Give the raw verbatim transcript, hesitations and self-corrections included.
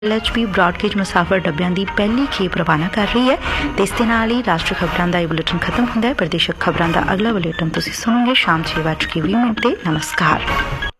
L H P broad gauge मुसाफिर डब्बियां की पहली खेप रवाना कर रही है तो इस दे नाल ही राष्ट्रीय खबरों का यह बुलेटिन खत्म होता है। प्रदेशक खबरों का अगला बुलेटिन तुसीं सुनोगे शाम छे बज के भी मिनट से। नमस्कार।